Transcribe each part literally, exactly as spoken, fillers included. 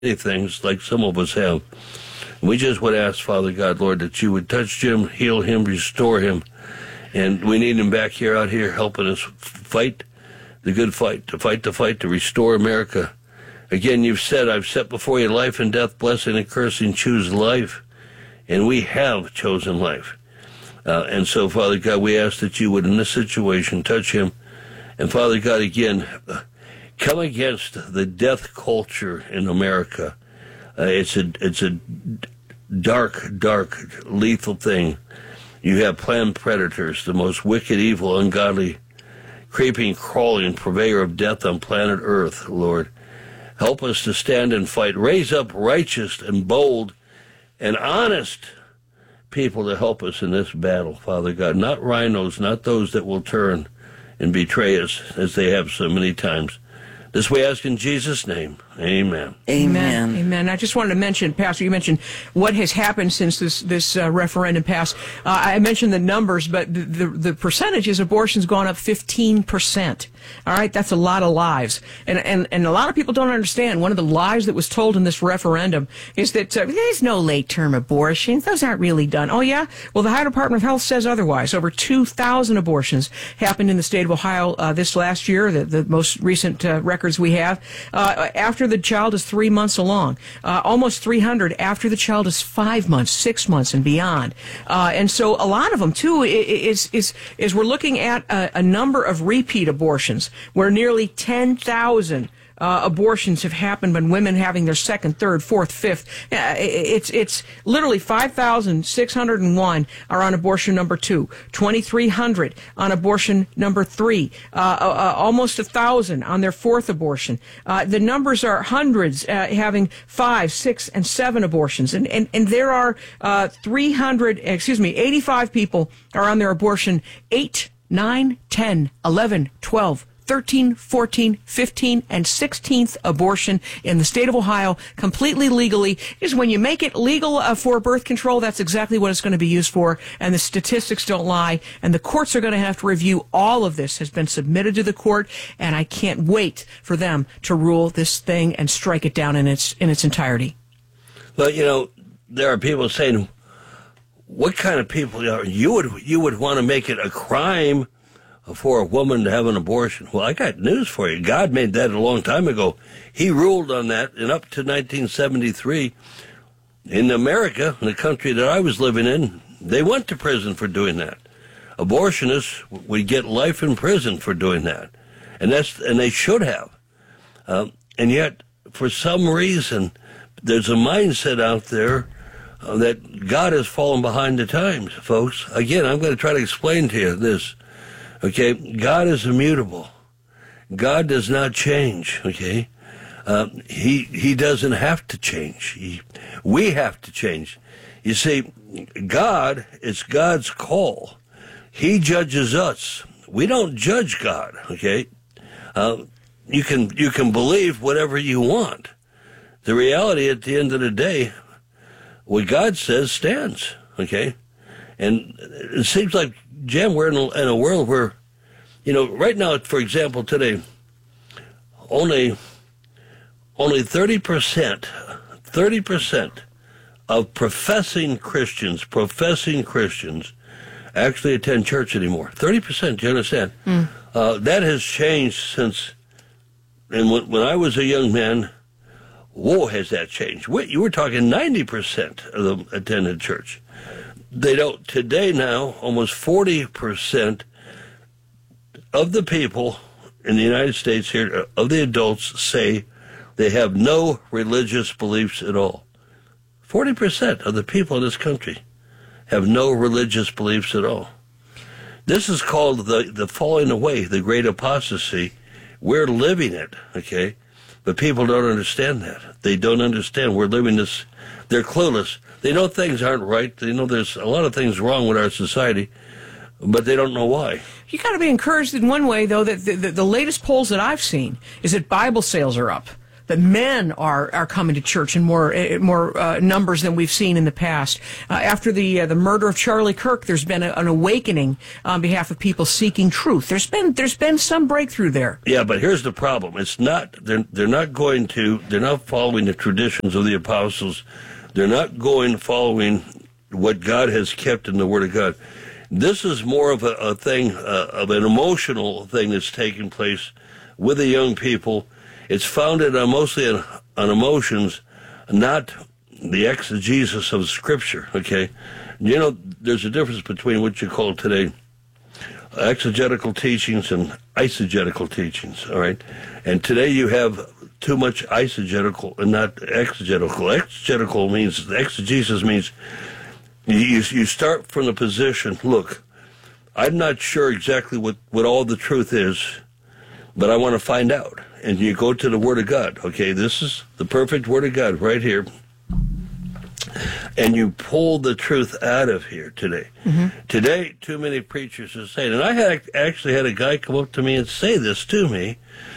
many things like some of us have. We just would ask, Father God, Lord, that you would touch Jim, heal him, restore him. And we need him back here, out here, helping us fight the good fight, to fight the fight, to restore America. Again, you've said, I've set before you life and death, blessing and cursing, choose life. And we have chosen life. Uh, and so, Father God, we ask that you would, in this situation, touch him. And Father God, again, uh, come against the death culture in America. Uh, it's a it's a dark, dark, lethal thing. You have planned predators, the most wicked, evil, ungodly, creeping, crawling purveyor of death on planet Earth, Lord. Help us to stand and fight. Raise up righteous and bold and honest people to help us in this battle, Father God. Not rhinos, not those that will turn and betray us as they have so many times. This we ask in Jesus' name. Amen. Amen. Amen. I just wanted to mention, Pastor, you mentioned what has happened since this this uh, referendum passed. Uh, I mentioned the numbers, but the, the the percentages of abortion's gone up fifteen percent. All right, that's a lot of lives, and and and a lot of people don't understand. One of the lies that was told in this referendum is that uh, there's no late term abortions; those aren't really done. Oh yeah, well the Ohio Department of Health says otherwise. Over two thousand abortions happened in the state of Ohio uh, this last year. The, the most recent uh, records we have uh, after the child is three months along, uh, almost three hundred after the child is five months, six months, and beyond. Uh, and so a lot of them too is is is we're looking at a, a number of repeat abortions, where nearly ten thousand uh, abortions have happened when women having their second, third, fourth, fifth. Uh, it's it's literally five thousand six hundred one are on abortion number two, twenty-three hundred on abortion number three, uh, uh, almost a thousand on their fourth abortion. Uh, the numbers are hundreds uh, having five, six, and seven abortions, and and and there are uh, three hundred, excuse me, eighty-five people are on their abortion eight, nine, ten, eleven, twelve, thirteen, fourteen, fifteen, and sixteenth abortion in the state of Ohio, completely legally. Because when you make it legal uh, for birth control, that's exactly what it's going to be used for, and the statistics don't lie, and the courts are going to have to review all of this. Has been submitted to the court, and I can't wait for them to rule this thing and strike it down in its in its entirety. Well, you know, there are people saying, what kind of people are you would you would want to make it a crime for a woman to have an abortion? Well, I got news for you. God made that a long time ago. He ruled on that, and up to nineteen seventy-three, in America, in the country that I was living in, they went to prison for doing that. Abortionists would get life in prison for doing that, and that's and they should have. Um, and yet, for some reason, there's a mindset out there uh, that God has fallen behind the times, folks. Again, I'm going to try to explain to you this. Okay, God is immutable. God does not change, okay? Uh, he he doesn't have to change. He, we have to change. You see, God, it's God's call. He judges us. We don't judge God, okay? Uh, you can you can believe whatever you want. The reality at the end of the day, what God says stands, okay? And it seems like, Jim, we're in a, in a world where, you know, right now, for example, today, only only thirty percent, thirty percent of professing Christians, professing Christians, actually attend church anymore. thirty percent, do you understand? Mm. Uh, that has changed since, and when, when I was a young man, whoa, has that changed? You were talking ninety percent of them attended church. They don't. Today now, almost forty percent of the people in the United States here, of the adults, say they have no religious beliefs at all. forty percent of the people in this country have no religious beliefs at all. This is called the, the falling away, the great apostasy. We're living it, okay? But people don't understand that. They don't understand we're living this. They're clueless. They know things aren't right. They know there's a lot of things wrong with our society, but they don't know why. You got to be encouraged in one way, though, that the, the, the latest polls that I've seen is that Bible sales are up. but men are, are coming to church in more uh, more uh, numbers than we've seen in the past. Uh, after the uh, the murder of Charlie Kirk, there's been a, an awakening on behalf of people seeking truth. There's been there's been some breakthrough there. Yeah, but here's the problem. It's not they're they're not going to they're not following the traditions of the apostles. They're not going following what God has kept in the Word of God. This is more of a, a thing, uh, of an emotional thing that's taking place with the young people. It's founded on mostly on, on emotions, not the exegesis of Scripture, okay? You know, there's a difference between what you call today exegetical teachings and eisegetical teachings, all right? And today you have too much eisegetical and not exegetical. Exegetical means, exegesis means you, you start from the position, look, I'm not sure exactly what, what all the truth is, but I want to find out. And you go to the Word of God. Okay, this is the perfect Word of God right here. And you pull the truth out of here today. Mm-hmm. Today, too many preachers are saying, and I had actually had a guy come up to me and say this to me,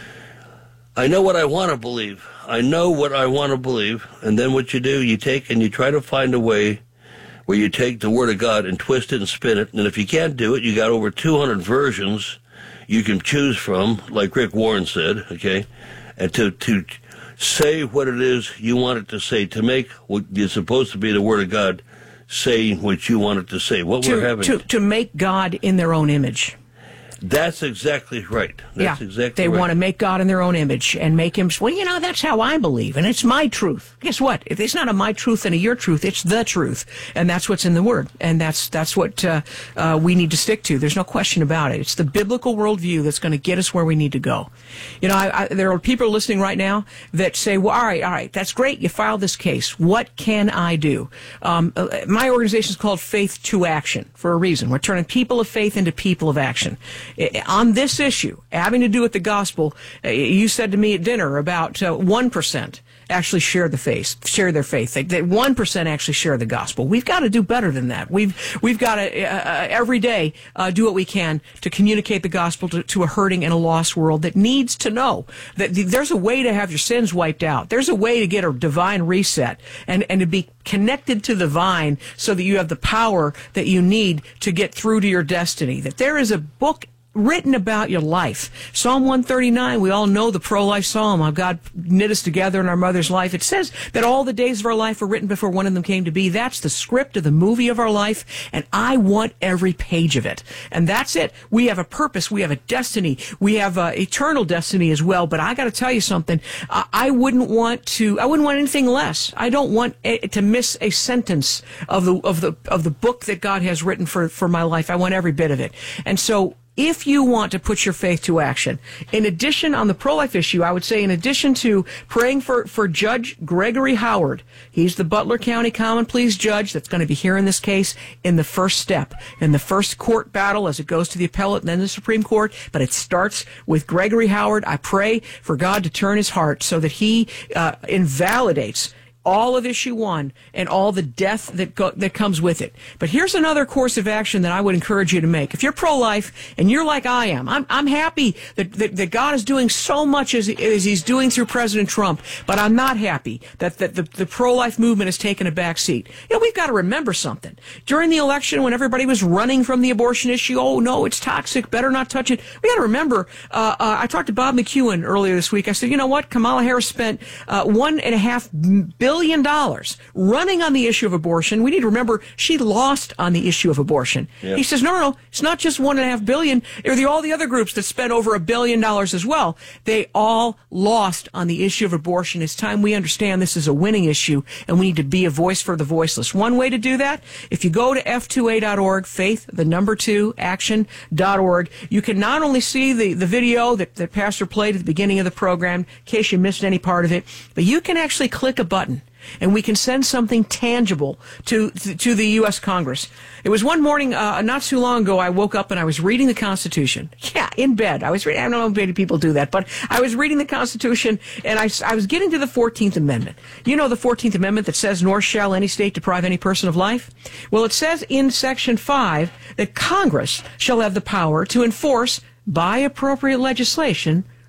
I know what I want to believe. I know what I want to believe. And then what you do, you take and you try to find a way where you take the Word of God and twist it and spin it. And if you can't do it, you got over two hundred versions you can choose from, like Rick Warren said, okay, and to, to say what it is you want it to say, to make what is supposed to be the Word of God saying what you want it to say. What to, we're having to, to make God in their own image. That's exactly right. That's yeah, exactly they right. want to make God in their own image and make him, well, you know, that's how I believe, and it's my truth. Guess what? If it's not a my truth and a your truth, it's the truth, and that's what's in the Word, and that's that's what uh, uh, we need to stick to. There's no question about it. It's the biblical worldview that's going to get us where we need to go. You know, I, I, there are people listening right now that say, well, all right, all right, that's great. You filed this case. What can I do? Um, uh, my organization is called Faith to Action for a reason. We're turning people of faith into people of action. On this issue, having to do with the gospel, uh, you said to me at dinner about uh, one percent actually share the faith, share their faith. They, they, one percent actually share the gospel. We've got to do better than that. We've we've got to uh, every day uh, do what we can to communicate the gospel to, to a hurting and a lost world that needs to know that th- there's a way to have your sins wiped out. There's a way to get a divine reset and, and to be connected to the vine so that you have the power that you need to get through to your destiny. That there is a book written about your life. Psalm one thirty-nine, we all know the pro-life psalm, how God knit us together in our mother's life. It says that all the days of our life are written before one of them came to be. That's the script of the movie of our life, and I want every page of it. And that's it. We have a purpose. We have a destiny. We have uh, eternal destiny as well. But I got to tell you something. I, I wouldn't want to, I wouldn't want anything less. I don't want a, to miss a sentence of the, of the, of the book that God has written for, for my life. I want every bit of it. And so, if you want to put your faith to action, in addition, on the pro-life issue, I would say in addition to praying for, for Judge Gregory Howard, he's the Butler County Common Pleas judge that's going to be hearing this case in the first step, in the first court battle as it goes to the appellate and then the Supreme Court, but it starts with Gregory Howard. I pray for God to turn his heart so that he uh, invalidates all of issue one and all the death that go, that comes with it. But here's another course of action that I would encourage you to make. If you're pro-life and you're like I am, I'm, I'm happy that, that, that God is doing so much as, as he's doing through President Trump, but I'm not happy that, that the, the pro-life movement has taken a back seat. You know, we've got to remember something. During the election, when everybody was running from the abortion issue, oh, no, it's toxic, better not touch it. We got to remember, uh, uh, I talked to Bob McEwen earlier this week. I said, you know what? Kamala Harris spent uh, one and a half billion billion dollars running on the issue of abortion. We need to remember she lost on the issue of abortion. Yeah. He says, no, no, no, it's not just one and a half billion. There are all the other groups that spent over a billion dollars as well. They all lost on the issue of abortion. It's time we understand this is a winning issue, and we need to be a voice for the voiceless. One way to do that, if you go to F two A dot org, faith, the number two, action dot org, you can not only see the, the video that, that Pastor played at the beginning of the program, in case you missed any part of it, but you can actually click a button and we can send something tangible to to the U S Congress. It was one morning, uh, not too long ago, I woke up and I was reading the Constitution. Yeah, in bed. I was reading, I don't know if many people do that, but I was reading the Constitution, and I, I was getting to the fourteenth Amendment. You know the fourteenth Amendment that says, nor shall any state deprive any person of life? Well, it says in Section five that Congress shall have the power to enforce, by appropriate legislation,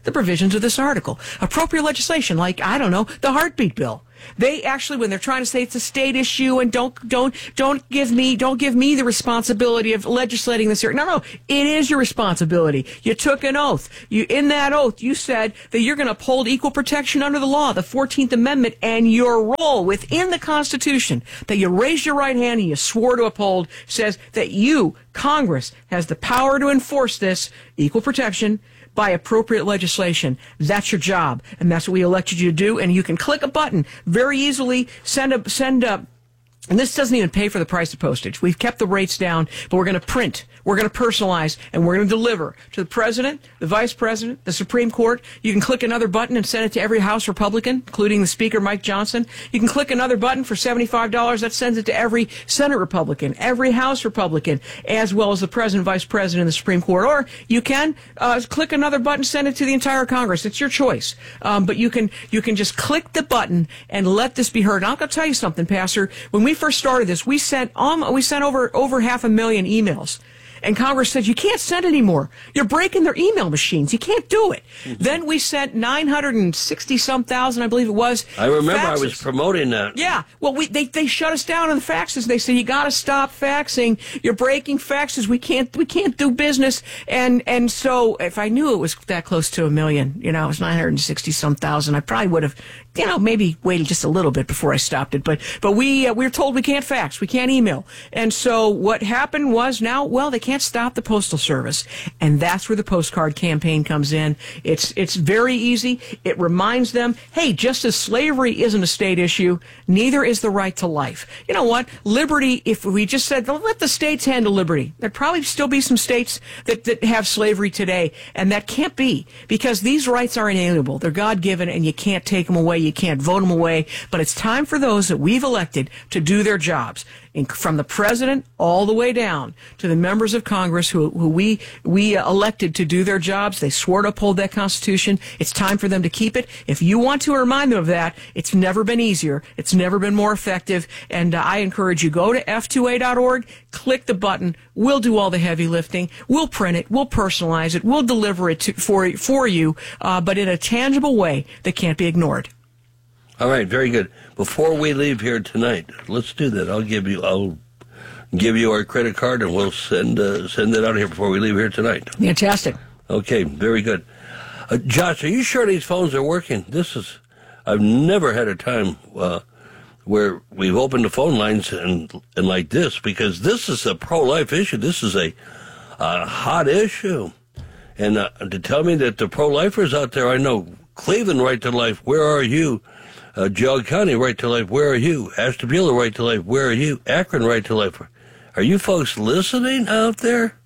the provisions of this article. Appropriate legislation, like, I don't know, the heartbeat bill. They actually, when they're trying to say it's a state issue and don't don't don't give me don't give me the responsibility of legislating this here. No, no, it is your responsibility. You took an oath. You in that oath, you said that you're going to uphold equal protection under the law, the fourteenth Amendment, and your role within the Constitution that you raised your right hand and you swore to uphold says that you, Congress, has the power to enforce this equal protection by appropriate legislation. That's your job, and that's what we elected you to do. And you can click a button very easily, send a send a. And this doesn't even pay for the price of postage. We've kept the rates down, but we're going to print, we're going to personalize, and we're going to deliver to the president, the vice president, the Supreme Court. You can click another button and send it to every House Republican, including the Speaker, Mike Johnson. You can click another button for seventy-five dollars. That sends it to every Senate Republican, every House Republican, as well as the president, vice president, and the Supreme Court. Or you can uh, click another button, send it to the entire Congress. It's your choice. Um, but you can you can just click the button and let this be heard. And I'm going to tell you something, Pastor. When we first started this, we sent um, we sent over over half a million emails. And Congress said, you can't send anymore. You're breaking their email machines. You can't do it. Mm-hmm. Then we sent nine hundred sixty some thousand, I believe it was. I remember faxes. I was promoting that. Yeah. Well, we, they, they shut us down on the faxes. They said, you got to stop faxing. You're breaking faxes. We can't, we can't do business. And, and so if I knew it was that close to a million, you know, it was nine hundred sixty some thousand, I probably would have, you know, maybe waited just a little bit before I stopped it. But, but we, uh, we were told we can't fax. We can't email. And so what happened was now, well, they can't stop the Postal Service. And that's where the postcard campaign comes in. It's, it's very easy. It reminds them, hey, just as slavery isn't a state issue, neither is the right to life. You know what? Liberty, if we just said, let the states handle liberty, there'd probably still be some states that, that have slavery today. And that can't be, because these rights are inalienable. They're God-given, and you can't take them away. You can't vote them away. But it's time for those that we've elected to do their jobs, from the president all the way down to the members of Congress who, who we we elected to do their jobs. They swore to uphold that Constitution. It's time for them to keep it. If you want to remind them of that, it's never been easier. It's never been more effective. And uh, I encourage you, go to F two A dot org, click the button. We'll do all the heavy lifting. We'll print it. We'll personalize it. We'll deliver it to, for, for you, uh, but in a tangible way that can't be ignored. All right, very good. Before we leave here tonight, let's do that. I'll give you, I'll give you our credit card, and we'll send uh, send it out here before we leave here tonight. Fantastic. Okay, very good. Uh, Josh, are you sure these phones are working? This is, I've never had a time uh, where we've opened the phone lines and and like this, because this is a pro-life issue. This is a, a hot issue, and uh, to tell me that the pro-lifers out there, I know Cleveland Right to Life, where are you? Uh, Geauga County Right to Life, where are you? Ashtabula Right to Life, where are you? Akron Right to Life, are you folks listening out there?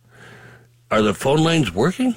Are the phone lines working?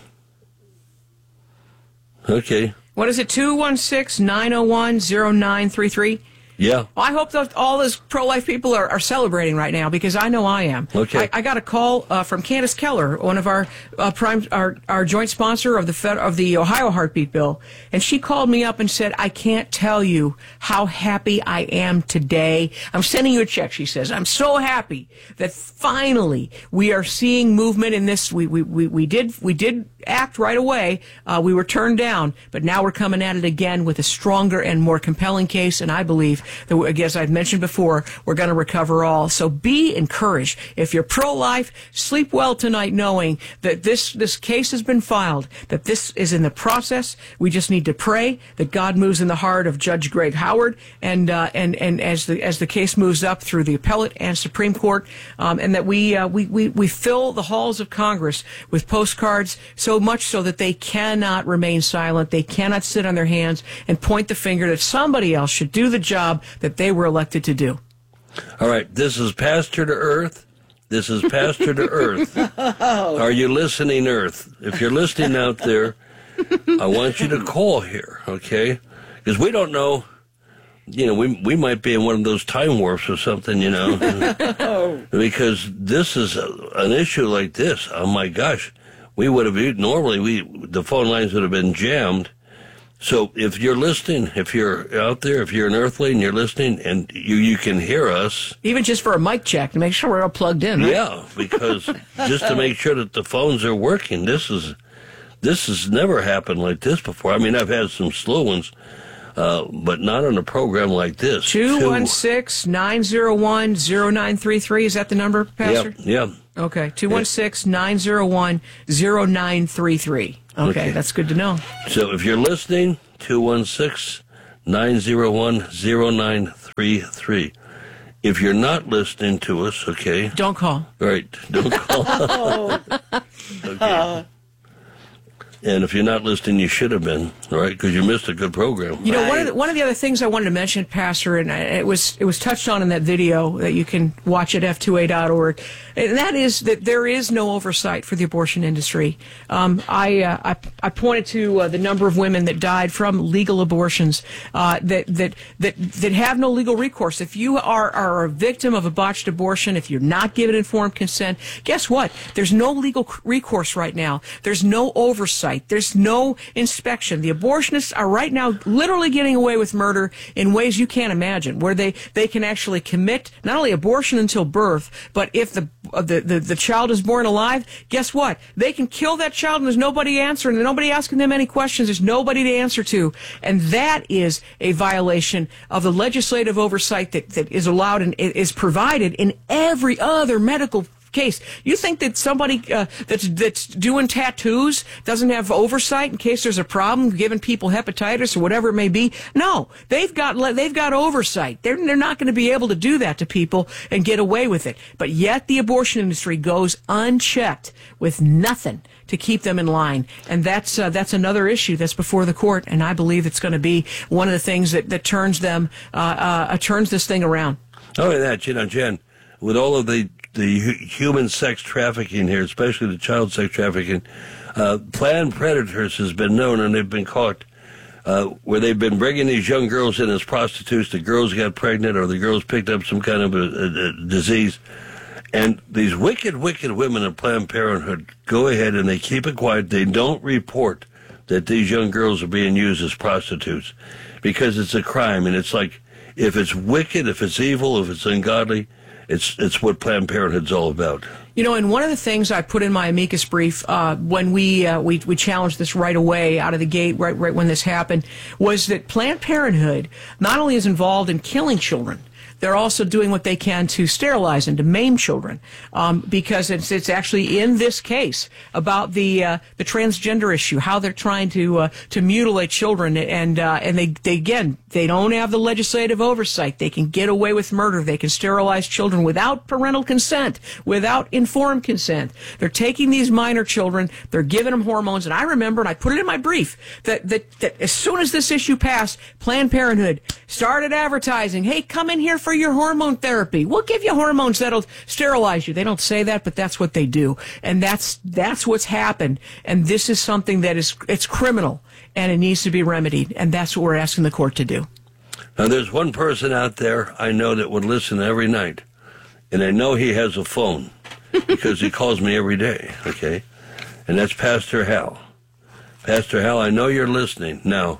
Okay. What is it, two one six, nine oh one, oh nine three three? Yeah. Well, I hope that all those pro-life people are, are celebrating right now, because I know I am. Okay. I, I got a call uh, from Candace Keller, one of our uh, prime, our, our joint sponsor of the Fed, of the Ohio Heartbeat Bill, and she called me up and said, "I can't tell you how happy I am today. I'm sending you a check." She says, "I'm so happy that finally we are seeing movement in this. We we we, we did we did act right away. Uh, we were turned down, but now we're coming at it again with a stronger and more compelling case, and I believe that, as I've mentioned before, we're going to recover all." So be encouraged. If you're pro-life, sleep well tonight knowing that this, this case has been filed, that this is in the process. We just need to pray that God moves in the heart of Judge Greg Howard, and uh, and and as the as the case moves up through the appellate and Supreme Court, um, and that we, uh, we we we fill the halls of Congress with postcards, so much so that they cannot remain silent. They cannot sit on their hands and point the finger that somebody else should do the job that they were elected to do. All right, this is Pastor to Earth. This is Pastor to Earth. Are you listening, Earth? If you're listening out there, I want you to call here, okay? Because we don't know, you know, we we might be in one of those time warps or something, you know. Because this is a, an issue like this. Oh, my gosh. We would have, normally, we the phone lines would have been jammed. So if you're listening, if you're out there, if you're an earthling and you're listening and you, you can hear us. Even just for a mic check to make sure we're all plugged in, right? Yeah, because just to make sure that the phones are working. This is this has never happened like this before. I mean, I've had some slow ones, uh, but not on a program like this. two one six, nine zero one, zero nine three three. Is that the number, Pastor? Yeah, yeah. Okay, two one six, nine zero one, zero nine three three. Okay, okay, that's good to know. So if you're listening, two one six, nine zero one, zero nine three three. If you're not listening to us, okay. Don't call. Right, don't call. Okay. And if you're not listening, you should have been, right? Because you missed a good program. You know, right. one of the, one of the other things I wanted to mention, Pastor, and I, it was it was touched on in that video that you can watch at F two A dot org, and that is that there is no oversight for the abortion industry. Um, I, uh, I I pointed to uh, the number of women that died from legal abortions uh, that that that that have no legal recourse. If you are are a victim of a botched abortion, if you're not given informed consent, guess what? There's no legal recourse right now. There's no oversight. There's no inspection. The abortionists are right now literally getting away with murder in ways you can't imagine, where they, they can actually commit not only abortion until birth, but if the, uh, the, the, the child is born alive, guess what? They can kill that child and there's nobody answering, there's nobody asking them any questions, there's nobody to answer to. And that is a violation of the legislative oversight that, that is allowed and is provided in every other medical case. You think that somebody uh, that's that's doing tattoos doesn't have oversight in case there's a problem, giving people hepatitis or whatever it may be? No, they've got they've got oversight. They're they're not going to be able to do that to people and get away with it. But yet the abortion industry goes unchecked with nothing to keep them in line, and that's uh, that's another issue that's before the court. And I believe it's going to be one of the things that that turns them uh, uh, turns this thing around. Oh, yeah, that you know, Jen, with all of the the human sex trafficking here, especially the child sex trafficking, uh, Planned Predators has been known, and they've been caught, uh, where they've been bringing these young girls in as prostitutes. The girls got pregnant, or the girls picked up some kind of a, a, a disease. And these wicked, wicked women in Planned Parenthood go ahead and they keep it quiet. They don't report that these young girls are being used as prostitutes because it's a crime. And it's like, if it's wicked, if it's evil, if it's ungodly, It's it's what Planned Parenthood's all about. You know, and one of the things I put in my amicus brief uh, when we, uh, we we challenged this right away out of the gate, right right when this happened, was that Planned Parenthood not only is involved in killing children, they're also doing what they can to sterilize and to maim children, um, because it's it's actually in this case about the uh, the transgender issue, how they're trying to uh, to mutilate children, and uh, and they, they again they don't have the legislative oversight. They can get away with murder. They can sterilize children without parental consent, without informed consent. They're taking these minor children, they're giving them hormones, and I remember, and I put it in my brief, that that, that as soon as this issue passed, Planned Parenthood started advertising, hey, come in here for your hormone therapy. We'll give you hormones that'll sterilize you. They don't say that, but that's what they do. And that's that's what's happened. And this is something that is it's criminal, and it needs to be remedied. And that's what we're asking the court to do. Now, there's one person out there I know that would listen every night, and I know he has a phone because he calls me every day, okay? And that's Pastor Hal. Pastor Hal, I know you're listening. Now,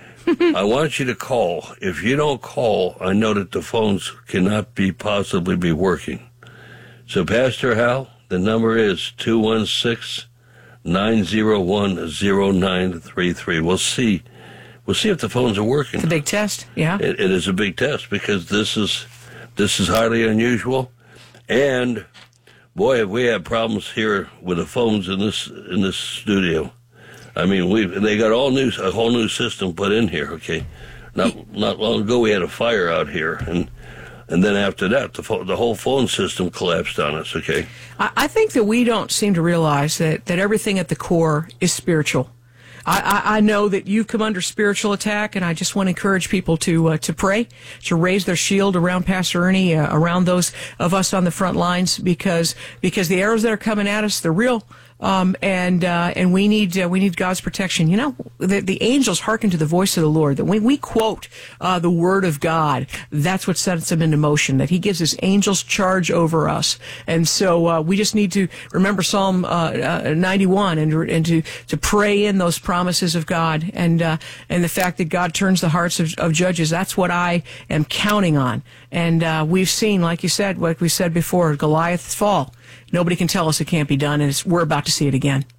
I want you to call. If you don't call, I know that the phones cannot be possibly be working. So, Pastor Hal, the number is two one six, nine zero one, zero nine three three. We'll see. We'll see if the phones are working. It's a big test, yeah. It, it is a big test because this is this is highly unusual, and boy, have we had problems here with the phones in this in this studio. I mean, we they got all new a whole new system put in here. Okay, not not long ago we had a fire out here, and and then after that the fo- the whole phone system collapsed on us. Okay, I, I think that we don't seem to realize that that everything at the core is spiritual. I, I, I know that you've come under spiritual attack, and I just want to encourage people to uh, to pray, to raise their shield around Pastor Ernie, uh, around those of us on the front lines, because because the arrows that are coming at us, they're real. Um, and, uh, and we need, uh, we need God's protection. You know, the, the angels hearken to the voice of the Lord. That when we quote, uh, the word of God, that's what sets them into motion, that he gives his angels charge over us. And so, uh, we just need to remember Psalm, uh, uh ninety-one and, and to, to pray in those promises of God. And, uh, and the fact that God turns the hearts of, of judges, that's what I am counting on. And, uh, we've seen, like you said, like we said before, Goliath's fall. Nobody can tell us it can't be done, and it's, we're about to see it again.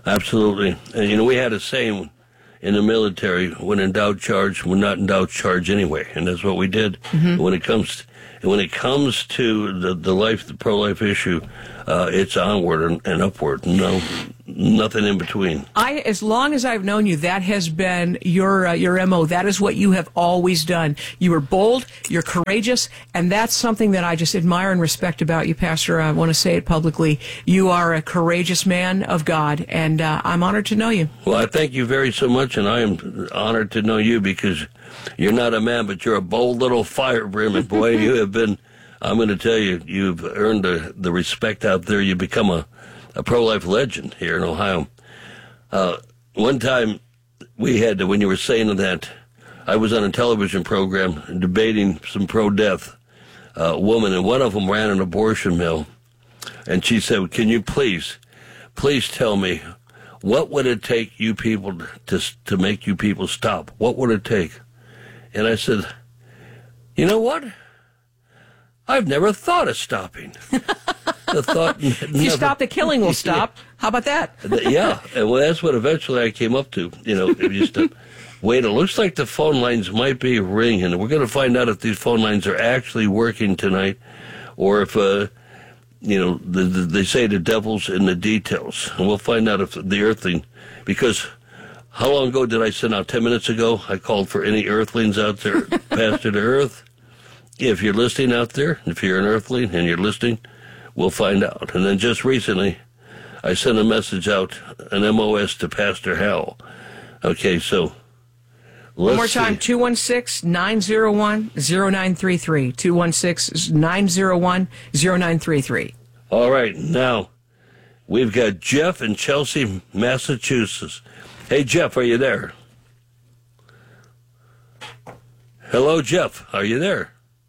Absolutely. And, you know, we had a saying in the military, when in doubt, charge. When not in doubt, charge anyway. And that's what we did. Mm-hmm. When it comes to, when it comes to the, the life, the pro-life issue, uh, it's onward and, and upward. No, nothing in between. I, as long as I've known you, that has been your uh, your M O. That is what you have always done. You are bold, you're courageous, and that's something that I just admire and respect about you, Pastor. I want to say it publicly. You are a courageous man of God, and uh, I'm honored to know you. Well, I thank you very so much, and I am honored to know you because you're not a man, but you're a bold little firebrand, and boy, you have been. I'm going to tell you, you've earned the, the respect out there. You've become a, a pro-life legend here in Ohio. Uh, one time we had, to, when you were saying that, I was on a television program debating some pro-death uh, woman, and one of them ran an abortion mill. And she said, can you please, please tell me, what would it take you people to to make you people stop? What would it take? And I said, you know what? I've never thought of stopping. The thought if you never, stop, the killing will stop. How about that? Yeah, and well, that's what eventually I came up to. You know, if you stop. Wait, it looks like the phone lines might be ringing. We're going to find out if these phone lines are actually working tonight, or if, uh, you know, the, the, they say the devil's in the details. And we'll find out if the earthling, because how long ago did I send out? Ten minutes ago, I called for any earthlings out there, Pastor to Earth. If you're listening out there, if you're an earthling and you're listening, we'll find out. And then just recently, I sent a message out, an M O S to Pastor Hal. Okay, so let's One more time, see. two one six, nine zero one, zero nine three three. two one six, nine zero one, zero nine three three. All right, now, we've got Jeff in Chelsea, Massachusetts. Hey, Jeff, are you there? Hello, Jeff, are you there?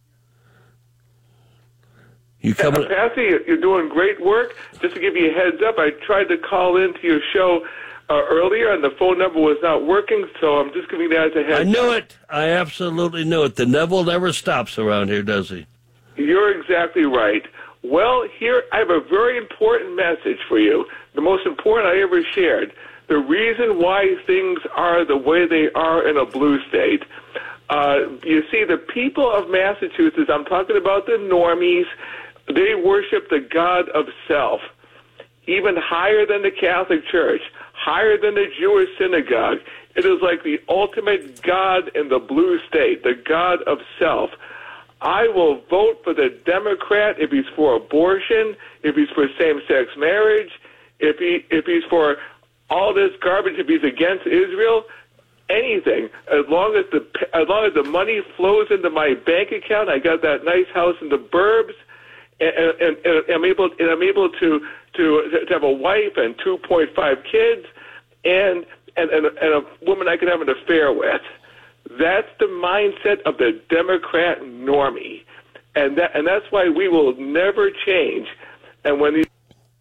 You coming? Uh, Patsy, you're doing great work. Just to give you a heads up, I tried to call into your show uh, earlier, and the phone number was not working, so I'm just giving that as a heads up. I knew it. I absolutely knew it. The Neville never stops around here, does he? You're exactly right. Well, here, I have a very important message for you, the most important I ever shared. The reason why things are the way they are in a blue state. Uh, you see, the people of Massachusetts, I'm talking about the normies, they worship the God of self, even higher than the Catholic Church, higher than the Jewish synagogue. It is like the ultimate God in the blue state, the God of self. I will vote for the Democrat if he's for abortion, if he's for same-sex marriage, if he if he's for all this garbage, if he's against Israel, anything. As long as the as long as the money flows into my bank account, I got that nice house in the burbs. And, and, and I'm able, and I'm able to, to to have a wife and two point five kids, and, and and and a woman I can have an affair with. That's the mindset of the Democrat normie, and that and that's why we will never change. And when these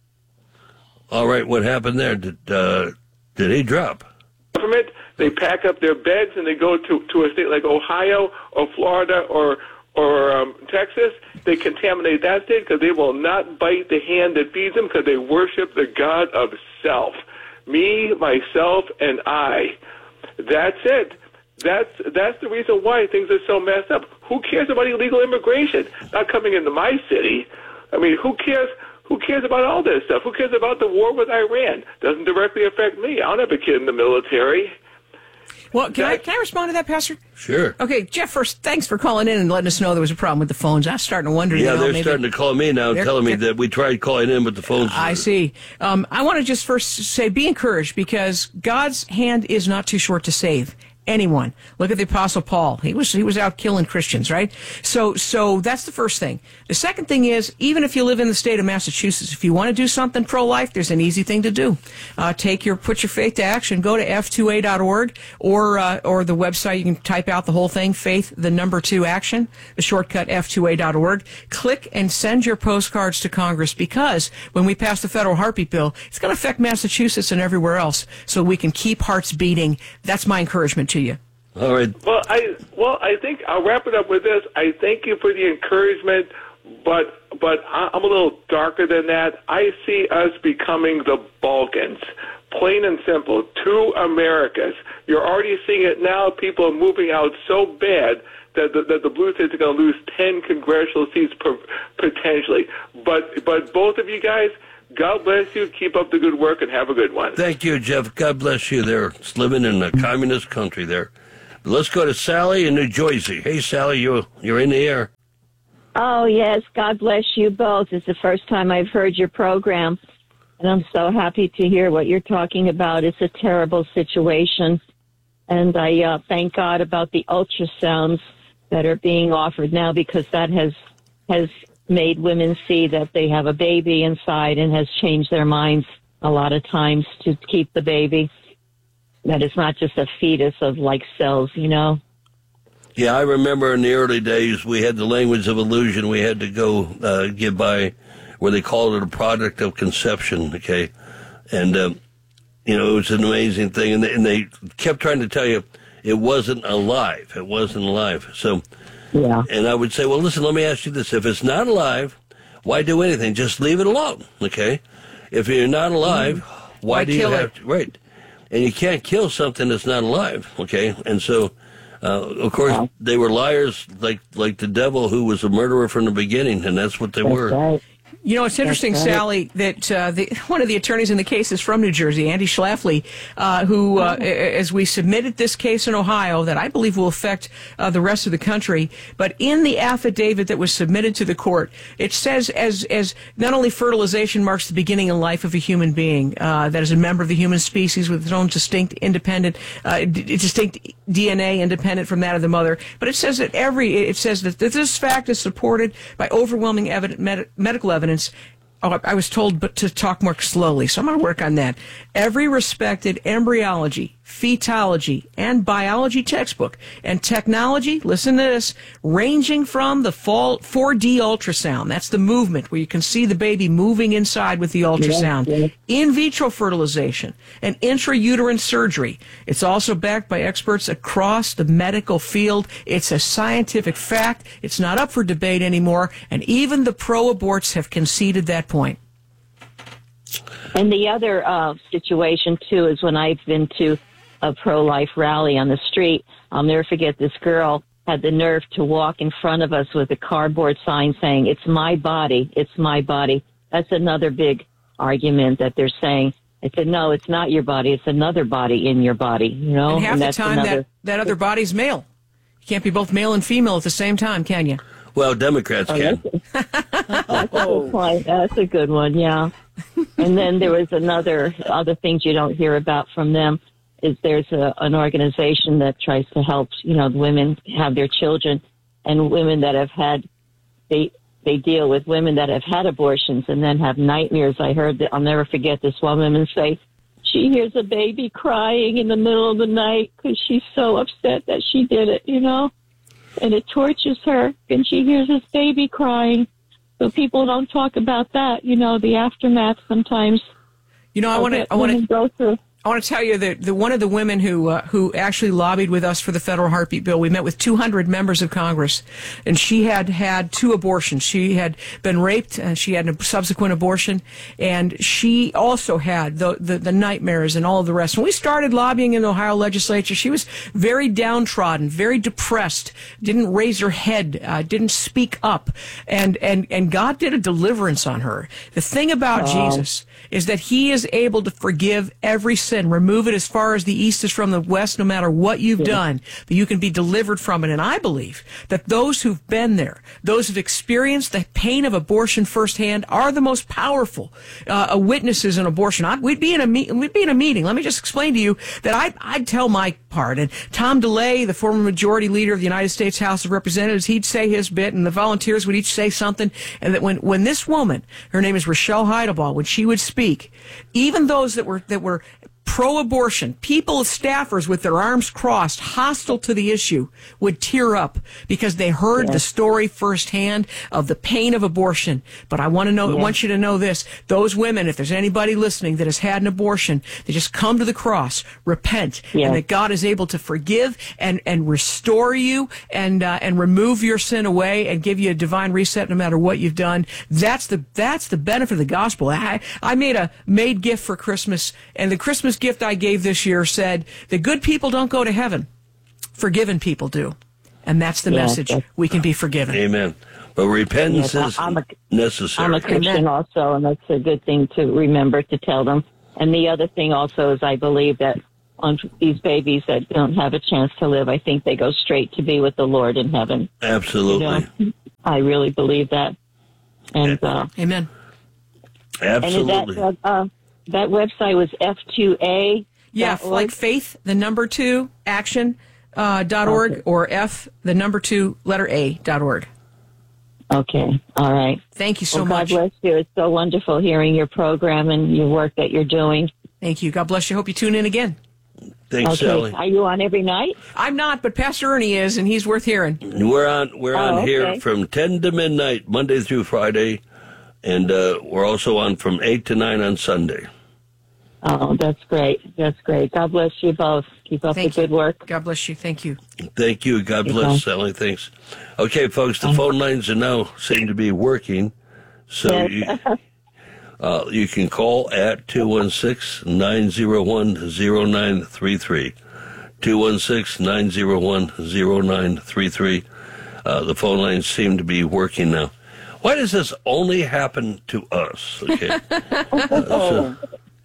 all right, what happened there? Did uh, did he drop? Government, they pack up their bags and they go to to a state like Ohio or Florida or. or um, Texas, they contaminate that state because they will not bite the hand that feeds them because they worship the God of self. Me, myself, and I. That's it. That's that's the reason why things are so messed up. Who cares about illegal immigration not coming into my city? I mean, who cares? Who cares about all this stuff? Who cares about the war with Iran? Doesn't directly affect me. I don't have a kid in the military. Well, can I, can I respond to that, Pastor? Sure. Okay, Jeff, first, thanks for calling in and letting us know there was a problem with the phones. I was starting to wonder. Yeah, you know, they're maybe starting to call me now, They're- telling me they're- that we tried calling in, but the phones. I see. Um, I want to just first say be encouraged because God's hand is not too short to save anyone. Look at the Apostle Paul. He was he was out killing Christians, right? So so that's the first thing. The second thing is, even if you live in the state of Massachusetts, if you want to do something pro-life, there's an easy thing to do. Uh, take your put your faith to action. Go to F two A dot org or uh, or the website. You can type out the whole thing, faith the number two action, the shortcut F two A dot org. Click and send your postcards to Congress because when we pass the federal heartbeat bill, it's going to affect Massachusetts and everywhere else, so we can keep hearts beating. That's my encouragement to you. All right. Well, I well, I think I'll wrap it up with this. I thank you for the encouragement, but but I'm a little darker than that. I see us becoming the Balkans. Plain and simple. Two Americas. You're already seeing it now. People are moving out so bad that the, that the blue states are going to lose ten congressional seats per, potentially. But but both of you guys, God bless you. Keep up the good work and have a good one. Thank you, Jeff. God bless you there. It's living in a communist country there. But let's go to Sally in New Jersey. Hey, Sally, you, you're in the air. Oh, yes. God bless you both. It's the first time I've heard your program, and I'm so happy to hear what you're talking about. It's a terrible situation, and I uh, thank God about the ultrasounds that are being offered now, because that has has made women see that they have a baby inside and has changed their minds a lot of times to keep the baby, that it's not just a fetus of like cells, you know. Yeah, I remember in the early days we had the language of illusion. We had to go uh, get by where they called it a product of conception, okay? And, um, you know, it was an amazing thing. And they, and they kept trying to tell you it wasn't alive. It wasn't alive. So, yeah. And I would say, well, listen, let me ask you this. If it's not alive, why do anything? Just leave it alone, okay? If you're not alive, why, Why do you kill have it? to? Right. And you can't kill something that's not alive, okay? And so, uh, of course, Yeah. they were liars like like the devil, who was a murderer from the beginning, and that's what they That's were. right. You know, it's interesting, That's right. Sally, that uh, the, one of the attorneys in the case is from New Jersey, Andy Schlafly, uh, who, uh, as we submitted this case in Ohio, that I believe will affect uh, the rest of the country. But in the affidavit that was submitted to the court, it says as as not only fertilization marks the beginning in life of a human being, uh, that is a member of the human species with its own distinct, independent, uh, d- distinct D N A independent from that of the mother, but it says that every it says that this fact is supported by overwhelming evidence, med- medical evidence. Oh, I was told but to talk more slowly, so I'm going to work on that. Every respected embryology, fetology, and biology textbook and technology, listen to this, ranging from the four D ultrasound, that's the movement where you can see the baby moving inside with the ultrasound, Yeah, yeah. in vitro fertilization, and intrauterine surgery. It's also backed by experts across the medical field. It's a scientific fact. It's not up for debate anymore, and even the pro-aborts have conceded that point. And the other uh, situation, too, is when I've been to a pro-life rally on the street, I'll never forget this girl had the nerve to walk in front of us with a cardboard sign saying, "It's my body, it's my body." That's another big argument that they're saying. I said, no, it's not your body. It's another body in your body, you know? And half and the that's time, another... that, that other body's male. You can't be both male and female at the same time, can you? Well, Democrats Oh, can. That's a good point. That's a good one, yeah. And then there was another, other things you don't hear about from them is there's a, an organization that tries to help, you know, women have their children, and women that have had, they they deal with women that have had abortions and then have nightmares. I heard that, I'll never forget this one woman say, she hears a baby crying in the middle of the night because she's so upset that she did it, you know? And it tortures her, and she hears this baby crying. So people don't talk about that, you know, the aftermath sometimes. You know, I want to, that I want to women go through. I want to tell you that the, one of the women who uh, who actually lobbied with us for the federal heartbeat bill, we met with two hundred members of Congress, and she had had two abortions. She had been raped, and she had a subsequent abortion, and she also had the, the, the nightmares and all of the rest. When we started lobbying in the Ohio legislature, she was very downtrodden, very depressed, didn't raise her head, uh, didn't speak up, and, and, and God did a deliverance on her. The thing about Wow. Jesus is that he is able to forgive every sin, remove it as far as the east is from the west, no matter what you've Yeah. done, but you can be delivered from it. And I believe that those who've been there, those who've experienced the pain of abortion firsthand, are the most powerful uh, witnesses in abortion. I, we'd be in a me- we'd be in a meeting. Let me just explain to you that I, I'd tell my part, and Tom DeLay, the former majority leader of the United States House of Representatives, he'd say his bit, and the volunteers would each say something. And that when when this woman, her name is Rochelle Heidelbaugh, when she would speak, even those that were that were pro-abortion, people, staffers with their arms crossed, hostile to the issue, would tear up because they heard yes. the story firsthand of the pain of abortion. But I want to know, yes. I want you to know this: those women, if there's anybody listening that has had an abortion, they just come to the cross, repent, yes. and that God is able to forgive and and restore you and uh, and remove your sin away and give you a divine reset no matter what you've done. That's the that's the benefit of the gospel. I I made a made gift for Christmas, and the Christmas gift I gave this year said, the good people don't go to heaven, forgiven people do. And that's the yes, message. that's, we can be forgiven. Amen. But repentance yes, is I'm a, necessary. I'm a Christian Amen. also, and that's a good thing to remember to tell them. And the other thing also is I believe that on these babies that don't have a chance to live, I think they go straight to be with the Lord in heaven. Absolutely. You know, I really believe that. And uh, Amen. Absolutely. And that, uh, that website was F two A. Yeah, like faith, the number two, action, uh, dot org, okay. or F, the number two, letter A, dot org. Okay, all right. Thank you so well, much. God bless you. It's so wonderful hearing your program and your work that you're doing. Thank you. God bless you. Hope you tune in again. Thanks, Okay, Sally. are you on every night? I'm not, but Pastor Ernie is, and he's worth hearing. We're on. We're on Oh, okay. here from ten to midnight, Monday through Friday, and uh, we're also on from eight to nine on Sunday. Oh, that's great. That's great. God bless you both. Keep up Thank the good you. work. God bless you. Thank you. Thank you. God bless, Okay. Sally. Thanks. Okay, folks, the phone lines are now seem to be working, so Yes. you, uh, you can call at two one six, nine zero one, zero nine three three. two one six, nine zero one, zero nine three three. Uh, the phone lines seem to be working now. Why does this only happen to us? Okay. Uh, so,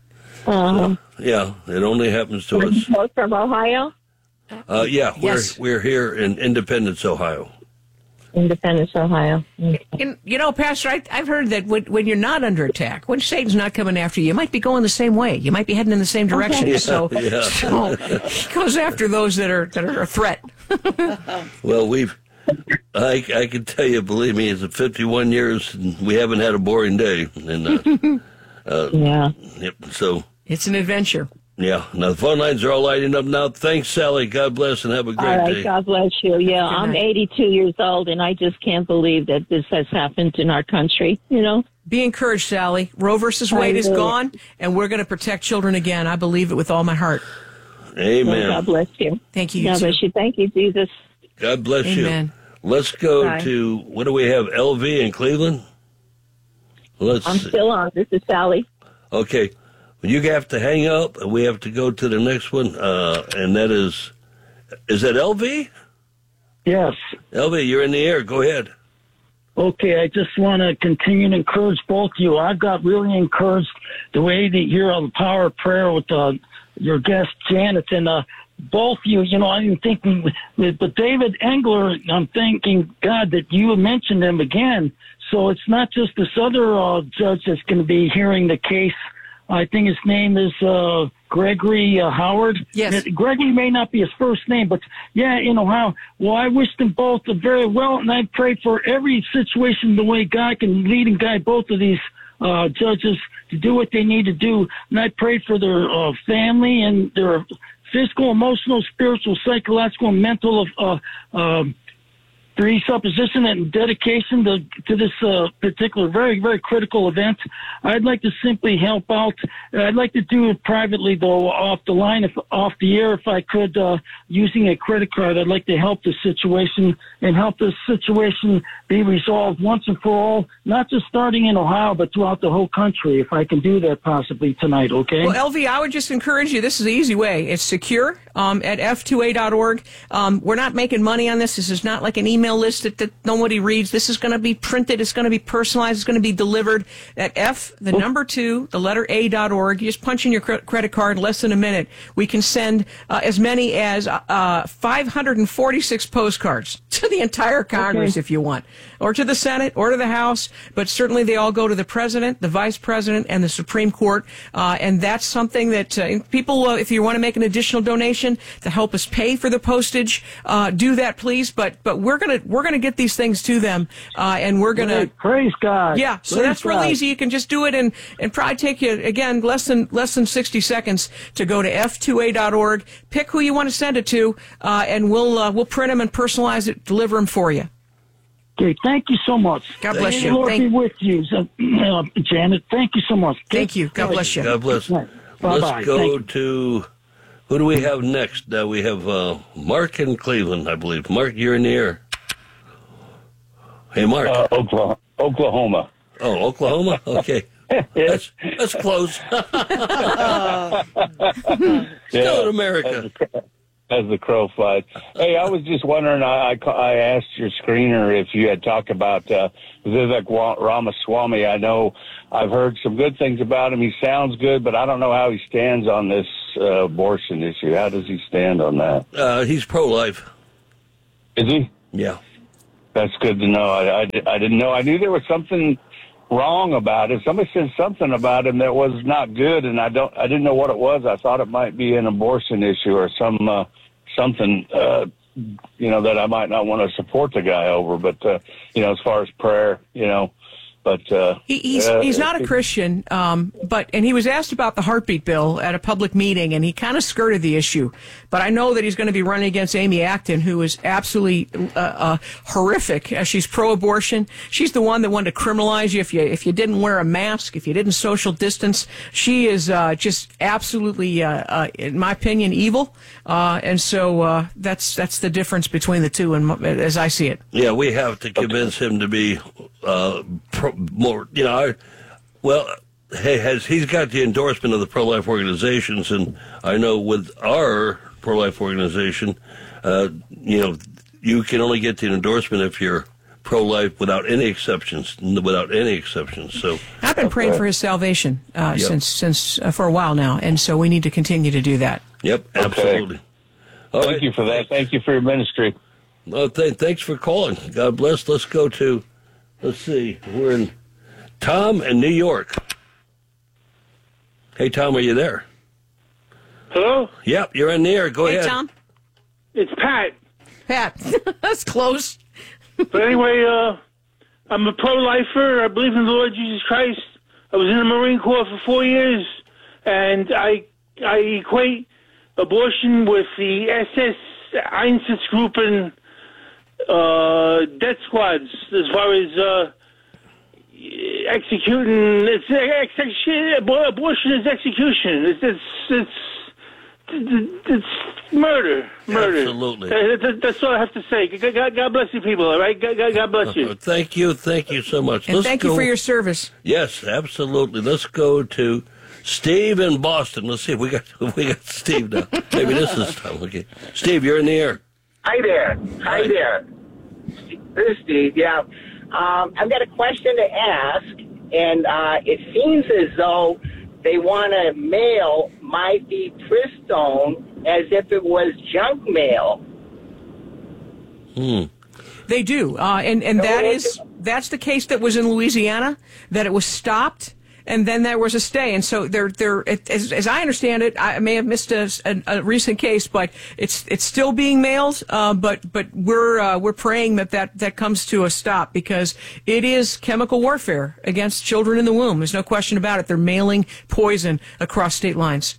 Um, yeah, it only happens to us. both from Ohio? Uh, yeah, Yes. we're we're here in Independence, Ohio. Independence, Ohio. Okay. And, you know, Pastor, I, I've heard that when, when you're not under attack, when Satan's not coming after you, you might be going the same way. You might be heading in the same direction. Yeah, so, yeah. so he goes after those that are that are a threat. Well, we've, I, I can tell you, believe me, it's fifty-one years, and we haven't had a boring day. And uh, uh, Yeah. yep, so, It's an adventure. yeah. Now, the phone lines are all lighting up now. Thanks, Sally. God bless, and have a great All right. day. God bless you. Yeah, Good I'm night. eighty-two years old, and I just can't believe that this has happened in our country, you know? Be encouraged, Sally. Roe versus Wade is will. gone, and we're going to protect children again. I believe it with all my heart. Amen. God bless you. Thank you. you God too. bless you. Thank you, Jesus. God bless Amen. you. Let's go Bye. to, what do we have, L V in Cleveland? Let's I'm see. still on. This is Sally. Okay. You have to hang up, and we have to go to the next one, uh, and that is, is that L V? Yes. L V, you're in the air. Go ahead. Okay, I just want to continue to encourage both of you. I've got really encouraged the way that you're on the power of prayer with uh, your guest, Janet, and uh, both of you, you know, I didn't think, we, but David Engler, I'm thanking God that you mentioned him again. So it's not just this other uh, judge that's going to be hearing the case. I think his name is uh, Gregory uh, Howard. Yes. Uh, Gregory may not be his first name, but yeah, in Ohio. Well, I wish them both very well, and I pray for every situation the way God can lead and guide both of these uh, judges to do what they need to do. And I pray for their uh, family and their physical, emotional, spiritual, psychological, and mental uh, uh, presupposition and dedication to, to this uh, particular very, very critical event. I'd like to simply help out. I'd like to do it privately, though, off the line, if off the air, if I could, uh, using a credit card. I'd like to help the situation and help this situation be resolved once and for all, not just starting in Ohio, but throughout the whole country, if I can do that possibly tonight, okay? Well, L V, I would just encourage you. This is the easy way. It's secure um, at F two A dot org. Um, we're not making money on this. This is not like an email list that, that nobody reads. This is going to be printed. It's going to be personalized. It's going to be delivered at F, the number two, the letter A dot org. You just punch in your cre- credit card in less than a minute. We can send uh, as many as uh, five hundred forty-six postcards to the entire Congress Okay. if you want, or to the Senate, or to the House. But certainly they all go to the President, the Vice President, and the Supreme Court. Uh, and that's something that uh, people, uh, if you want to make an additional donation to help us pay for the postage, uh, do that, please. But but we're gonna that we're going to get these things to them, uh, and we're going to praise God. Yeah, so praise that's real God. easy. You can just do it, and and probably take you again less than less than sixty seconds to go to F two A dot org, pick who you want to send it to, uh, and we'll uh, we'll print them and personalize it, deliver them for you. Okay, thank you so much. God bless May you. the Lord Thank- be with you, uh, Janet. Thank you so much. Thank you. God bless you. God bless. Bye-bye. Let's go Thank you. to, who do we have next? Uh, we have uh, Mark in Cleveland, I believe. Mark, you're in the air. Hey, Mark. Uh, Oklahoma. Oklahoma. Oh, Oklahoma? Okay. That's, that's close. Still in America. As the crow flies. Hey, I was just wondering, I, I, I asked your screener if you had talked about uh, Vivek Ramaswamy. I know I've heard some good things about him. He sounds good, but I don't know how he stands on this uh, abortion issue. How does he stand on that? Uh, he's pro-life. Is he? Yeah. That's good to know. I, I, I didn't know. I knew there was something wrong about it. Somebody said something about him that was not good, and I don't. I didn't know what it was. I thought it might be an abortion issue or some uh, something, uh, you know, that I might not want to support the guy over. But uh, you know, as far as prayer, you know. But uh, he, he's uh, he's not a Christian, um, but and he was asked about the heartbeat bill at a public meeting, and he kind of skirted the issue. But I know that he's going to be running against Amy Acton, who is absolutely uh, uh, horrific. Uh, she's pro-abortion. She's the one that wanted to criminalize you if you if you didn't wear a mask, if you didn't social distance. She is uh, just absolutely, uh, uh, in my opinion, evil. Uh, and so uh, that's that's the difference between the two, and as I see it. Yeah, we have to convince him to be uh, pro, more, you know, I, well, hey, has he's got the endorsement of the pro-life organizations, and I know with our pro-life organization, uh, you know, you can only get the endorsement if you're pro-life without any exceptions, without any exceptions. So I've been praying for his salvation uh, Yep. since since uh, for a while now, and so we need to continue to do that. Yep, absolutely. All Thank right. you for that. Thank you for your ministry. Oh, th- thanks for calling. God bless. Let's go to, let's see, we're in Tom in New York. Hey, Tom, are you there? Hello? Yep, you're in the air. Go Hey, ahead. Tom. It's Pat. Pat, that's close. But anyway, uh, I'm a pro-lifer. I believe in the Lord Jesus Christ. I was in the Marine Corps for four years, and I I equate abortion with the S S Einsatzgruppen uh, death squads as far as uh, executing. It's execution. Abortion is execution. It's it's it's, it's murder. Murder. Absolutely. Uh, that- That's all I have to say. God, God- God bless you, people. All right. God, God, God bless you. Uh, thank you. Thank you so much. And Let's thank go, you for your service. Yes, absolutely. Let's go to Steve in Boston. Let's see if we got if we got Steve now. Maybe this is Tom. Okay, Steve, you're in the air. Hi there. Hi Hi. there. This is Steve. Yeah. Um, I've got a question to ask, and uh, it seems as though they want to mail mifepristone as if it was junk mail. Hmm. They do, uh, and and that is that's the case that was in Louisiana. That it was stopped, and then there was a stay. And so they're they're as, as I understand it, I may have missed a, a, a recent case, but it's it's still being mailed. Uh, but but we're uh, we're praying that, that that comes to a stop, because it is chemical warfare against children in the womb. There's no question about it. They're mailing poison across state lines.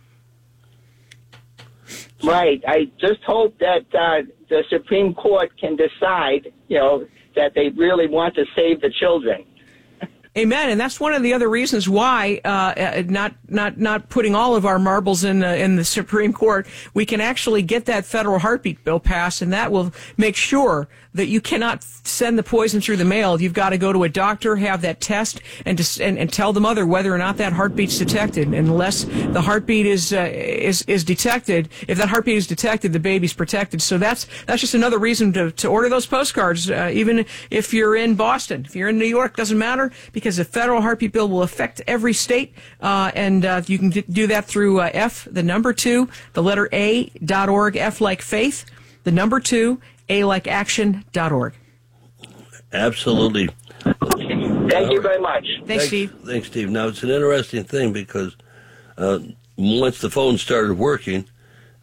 Right. I just hope that uh, the Supreme Court can decide, you know, that they really want to save the children. Amen, and that's one of the other reasons why uh, not not not putting all of our marbles in the, in the Supreme Court. We can actually get that federal heartbeat bill passed, and that will make sure that you cannot send the poison through the mail. You've got to go to a doctor, have that test, and to, and, and tell the mother whether or not that heartbeat's detected. And unless the heartbeat is uh, is is detected, if that heartbeat is detected, the baby's protected. So that's that's just another reason to to order those postcards, uh, even if you're in Boston, if you're in New York, doesn't matter, because the federal heartbeat bill will affect every state, uh, and uh, you can d- do that through uh, F, the number two, the letter A dot org, F like faith, the number two, A like action dot org. Absolutely. Thank you very much. Thanks, Steve. Thanks, Steve. Now, it's an interesting thing because uh, once the phone started working,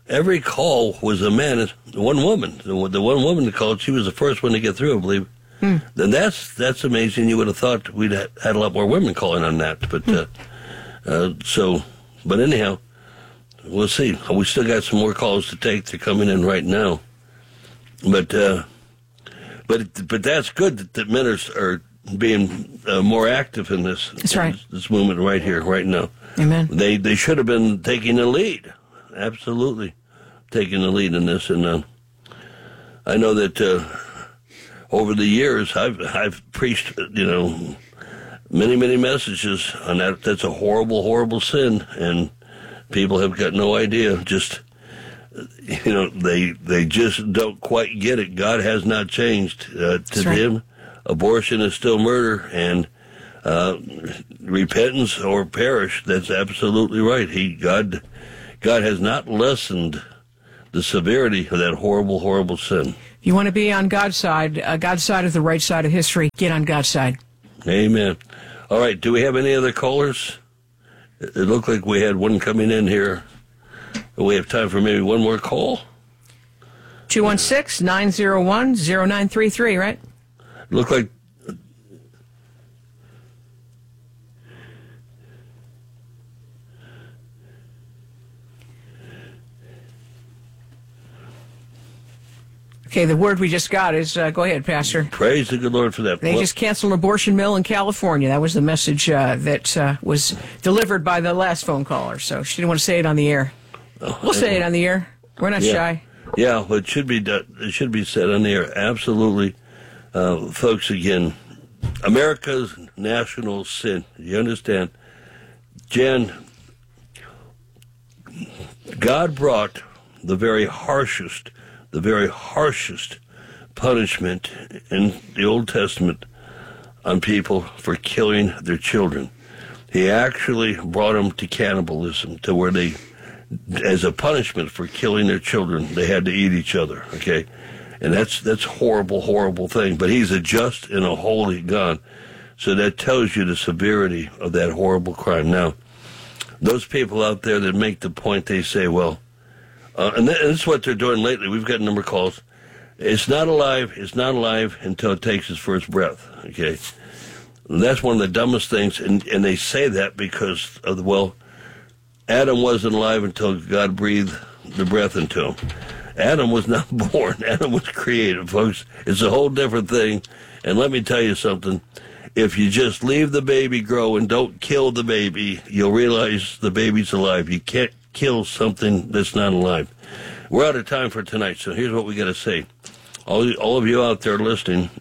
every call was a man, one woman. The, the one woman that called, she was the first one to get through, I believe. Hmm. Then that's that's amazing. You would have thought we'd had a lot more women calling on that, but hmm. uh, uh, so. But anyhow, we'll see. We still got some more calls to take. They're coming in right now, but uh, but but that's good that, that men are, are being uh, more active in this. That's right. This, this movement right here, right now. Amen. They they should have been taking the lead. Absolutely, taking the lead in this, and uh, I know that. Uh, Over the years, I've I've preached, you know, many many messages on that. That's a horrible, horrible sin, and people have got no idea. Just, you know, they they just don't quite get it. God has not changed. Uh, to right. him, abortion is still murder, and uh, repentance or perish. That's absolutely right. He God God has not lessened the severity of that horrible, horrible sin. If you want to be on God's side, uh, God's side of the right side of history, get on God's side. Amen. All right, do we have any other callers? It looked like we had one coming in here. We have time for maybe one more call? two one six, nine zero one, zero nine three three, right? It looked like... Okay, the word we just got is, uh, go ahead, Pastor. Praise the good Lord for that. They just canceled an abortion mill in California. That was the message uh, that uh, was delivered by the last phone caller. So she didn't want to say it on the air. Oh, we'll say it on the air. We're not yeah. shy. Yeah, well, it should be done. It should be said on the air. Absolutely. Uh, folks, again, America's national sin. You understand? Jan, God brought the very harshest the very harshest punishment in the Old Testament on people for killing their children. He actually brought them to cannibalism, to where they, as a punishment for killing their children, they had to eat each other, okay? And that's that's horrible, horrible thing. But he's a just and a holy God. So that tells you the severity of that horrible crime. Now, those people out there that make the point, they say, well, Uh, and that's what they're doing lately. We've got a number of calls. It's not alive. It's not alive until it takes its first breath. Okay, and that's one of the dumbest things. And, and they say that because of the, well, Adam wasn't alive until God breathed the breath into him. Adam was not born. Adam was created, folks. It's a whole different thing. And let me tell you something. If you just leave the baby grow and don't kill the baby, you'll realize the baby's alive. You can't kill something that's not alive. We're out of time for tonight, so here's what we got to say. All, all of you out there listening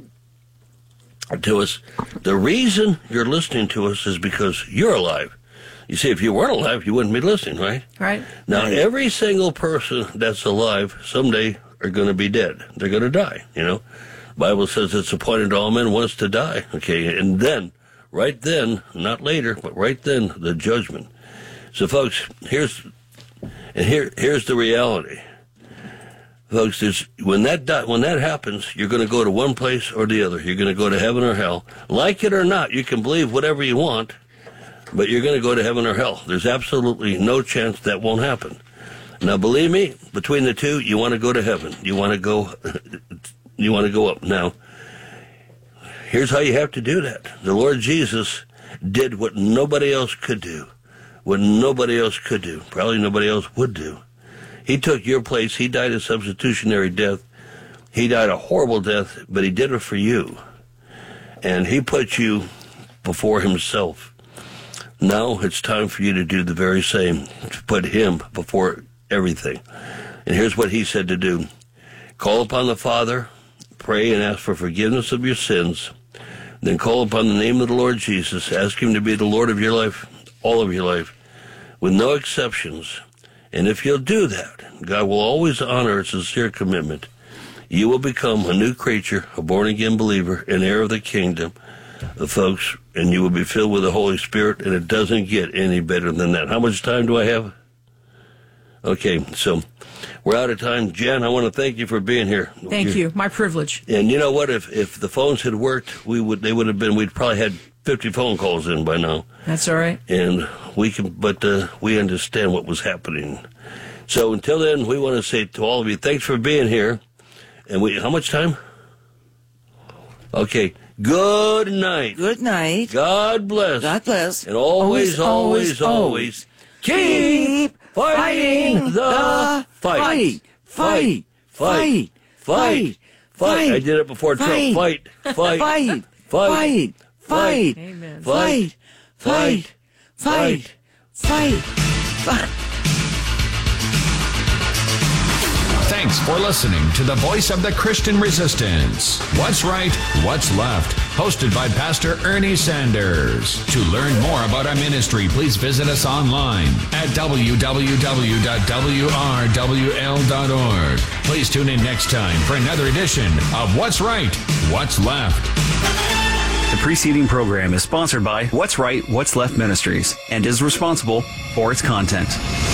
to us, the reason you're listening to us is because you're alive. You see, if you weren't alive, you wouldn't be listening, right? Right. Now, every single person that's alive someday are going to be dead. They're going to die, you know. The Bible says it's appointed to all men once to die, okay? And then, right then, not later, but right then, the judgment. So, folks, here's... And here, here's the reality, folks. There's, when that when that happens, you're going to go to one place or the other. You're going to go to heaven or hell, like it or not. You can believe whatever you want, but you're going to go to heaven or hell. There's absolutely no chance that won't happen. Now, believe me, between the two, you want to go to heaven. You want to go, you want to go up. Now, here's how you have to do that. The Lord Jesus did what nobody else could do. What nobody else could do, probably nobody else would do. He took your place. He died a substitutionary death. He died a horrible death, but he did it for you. And he put you before himself. Now it's time for you to do the very same, to put him before everything. And here's what he said to do. Call upon the Father, pray and ask for forgiveness of your sins, then call upon the name of the Lord Jesus, ask him to be the Lord of your life, all of your life, with no exceptions. And if you'll do that, God will always honor a sincere commitment. You will become a new creature, a born-again believer, an heir of the kingdom, uh, folks, and you will be filled with the Holy Spirit, and it doesn't get any better than that. How much time do I have? Okay, so we're out of time. Jan, I want to thank you for being here. Thank You're, you. My privilege. And you know what? If if the phones had worked, we would they would have been, we'd probably had fifty phone calls in by now. That's all right. And we can, but uh, we understand what was happening. So until then, we want to say to all of you, thanks for being here. And we, how much time? Okay. Good night. Good night. God bless. God bless. And always, always, always, always keep fighting the fight. Fight. Fight. Fight. Fight. I did it before Trump. Fight. Fight. Fight. Fight. Fight. Amen. Fight. Fight. Fight. Fight. Fight. Thanks for listening to the Voice of the Christian Resistance. What's Right, What's Left, hosted by Pastor Ernie Sanders. To learn more about our ministry, please visit us online at w w w dot w r w l dot org. Please tune in next time for another edition of What's Right, What's Left. The preceding program is sponsored by What's Right, What's Left Ministries and is responsible for its content.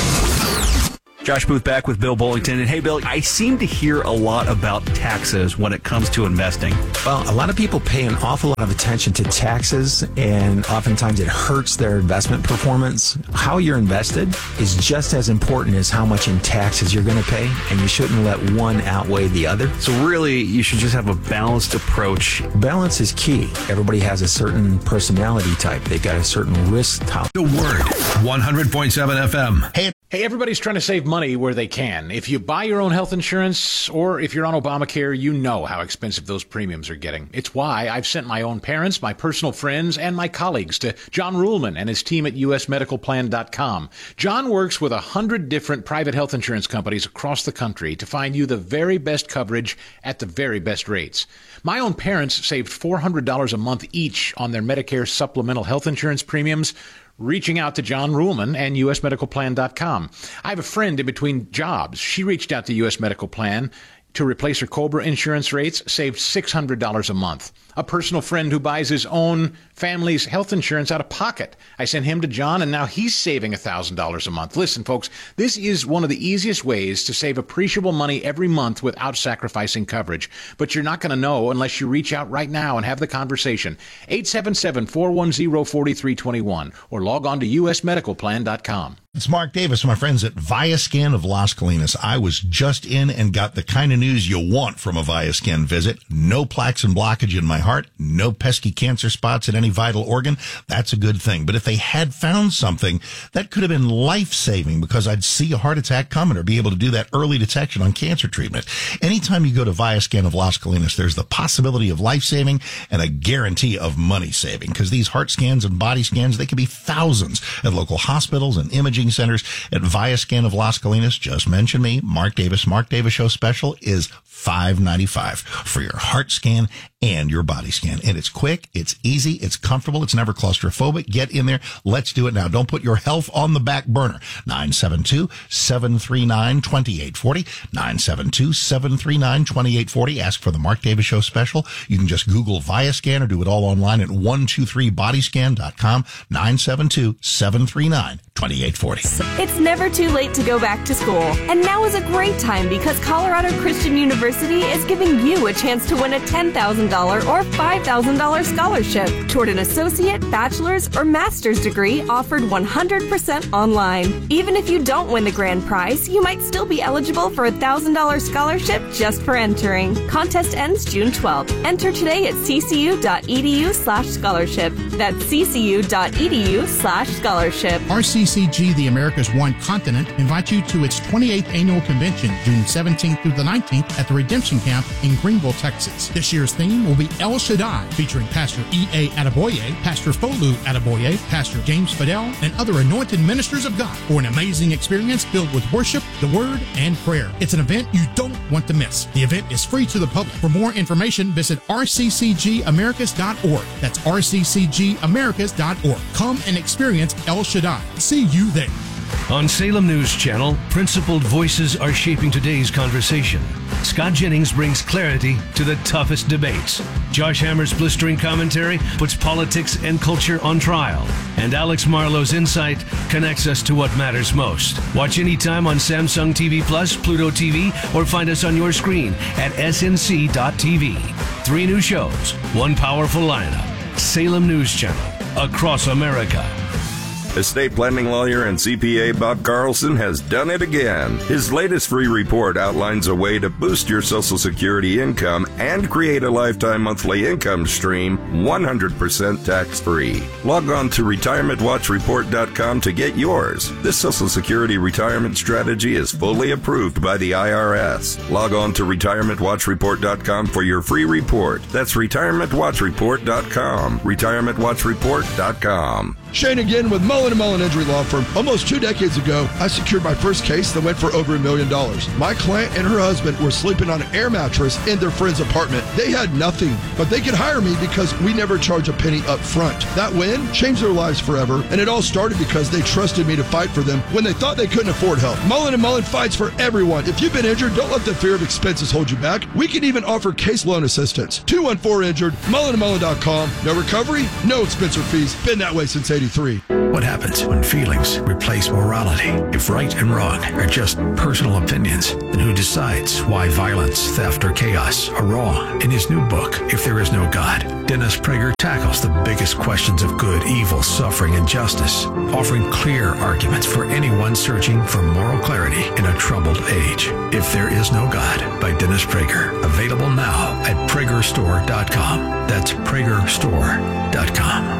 Josh Booth back with Bill Bullington. And hey, Bill, I seem to hear a lot about taxes when it comes to investing. Well, a lot of people pay an awful lot of attention to taxes, and oftentimes it hurts their investment performance. How you're invested is just as important as how much in taxes you're going to pay, and you shouldn't let one outweigh the other. So really, you should just have a balanced approach. Balance is key. Everybody has a certain personality type. They've got a certain risk tolerance. The Word, one hundred point seven F M. Hey, Hey, everybody's trying to save money where they can. If you buy your own health insurance or if you're on Obamacare, you know how expensive those premiums are getting. It's why I've sent my own parents, my personal friends, and my colleagues to John Ruhlman and his team at U S medical plan dot com. John works with a hundred different private health insurance companies across the country to find you the very best coverage at the very best rates. My own parents saved four hundred dollars a month each on their Medicare supplemental health insurance premiums, reaching out to John Ruhlman and U S medical plan dot com. I have a friend in between jobs. She reached out to U S Medical Plan to replace her COBRA insurance rates, saved six hundred dollars a month. A personal friend who buys his own family's health insurance out of pocket. I sent him to John, and now he's saving one thousand dollars a month. Listen, folks, this is one of the easiest ways to save appreciable money every month without sacrificing coverage. But you're not going to know unless you reach out right now and have the conversation. eight seven seven, four one zero, four three two one or log on to U S medical plan dot com. It's Mark Davis, my friends at Viascan of Las Colinas. I was just in and got the kind of news you want from a Viascan visit. No plaques and blockage in my heart, no pesky cancer spots in any vital organ. That's a good thing. But if they had found something, that could have been life-saving because I'd see a heart attack coming or be able to do that early detection on cancer treatment. Anytime you go to Viascan of Las Colinas, there's the possibility of life-saving and a guarantee of money-saving because these heart scans and body scans, they can be thousands at local hospitals and imaging centers. At Viascan of Las Colinas, just mention me, Mark Davis. Mark Davis Show special is five ninety-five for your heart scan and your body scan. And it's quick, it's easy, it's comfortable, it's never claustrophobic. Get in there. Let's do it now. Don't put your health on the back burner. nine seven two, seven three nine, two eight four zero. nine seven two, seven three nine, two eight four zero. Ask for the Mark Davis Show special. You can just Google Viascan or do it all online at one two three body scan dot com. nine seven two, seven three nine, two eight four zero. It's never too late to go back to school. And now is a great time because Colorado Christian University is giving you a chance to win a ten thousand dollars or five thousand dollars scholarship toward an associate, bachelor's, or master's degree offered one hundred percent online. Even if you don't win the grand prize, you might still be eligible for a one thousand dollars scholarship just for entering. Contest ends June twelfth. Enter today at ccu.edu slash scholarship. That's ccu.edu slash scholarship. R C C G, the America's One Continent, invites you to its twenty-eighth annual convention, June seventeenth through the nineteenth at the Redemption Camp in Greenville, Texas. This year's theme will be El Shaddai, featuring Pastor E A. Adeboye, Pastor Folu Adeboye, Pastor James Fidel, and other anointed ministers of God for an amazing experience filled with worship, the Word, and prayer. It's an event you don't want to miss. The event is free to the public. For more information, visit r c c g americas dot org. That's r c c g americas dot org. Come and experience El Shaddai. See you there. On Salem News Channel, principled voices are shaping today's conversation. Scott Jennings brings clarity to the toughest debates. Josh Hammer's blistering commentary puts politics and culture on trial. And Alex Marlowe's insight connects us to what matters most. Watch anytime on Samsung T V Plus, Pluto T V, or find us on your screen at s n c dot t v. Three new shows, one powerful lineup. Salem News Channel, across America. Estate planning lawyer and C P A Bob Carlson has done it again. His latest free report outlines a way to boost your Social Security income and create a lifetime monthly income stream one hundred percent tax-free. Log on to retirement watch report dot com to get yours. This Social Security retirement strategy is fully approved by the I R S. Log on to retirement watch report dot com for your free report. That's retirement watch report dot com. retirement watch report dot com. Shane again with Mullen and Mullen Injury Law Firm. Almost two decades ago, I secured my first case that went for over a million dollars. My client and her husband were sleeping on an air mattress in their friend's apartment. They had nothing, but they could hire me because we never charge a penny up front. That win changed their lives forever, and it all started because they trusted me to fight for them when they thought they couldn't afford help. Mullen and Mullen fights for everyone. If you've been injured, don't let the fear of expenses hold you back. We can even offer case loan assistance. two one four injured, mullen and mullen dot com. No recovery, no expense or fees. Been that way since eighty-three. What happens when feelings replace morality? If right and wrong are just personal opinions, then who decides why violence, theft, or chaos are wrong? In his new book, If There Is No God, Dennis Prager tackles the biggest questions of good, evil, suffering, and justice, offering clear arguments for anyone searching for moral clarity in a troubled age. If There Is No God by Dennis Prager. Available now at prager store dot com. That's prager store dot com.